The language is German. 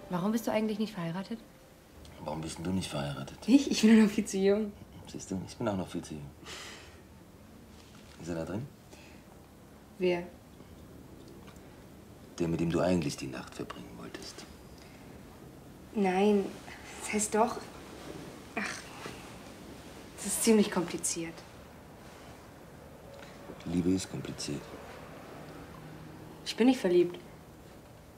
Warum bist du eigentlich nicht verheiratet? Warum bist denn du nicht verheiratet? Ich? Ich bin noch viel zu jung. Siehst du, ich bin auch noch viel zu jung. Ist er da drin? Wer? Der, mit dem du eigentlich die Nacht verbringen wolltest. Nein, das heißt doch... Ach, das ist ziemlich kompliziert. Liebe ist kompliziert. Ich bin nicht verliebt.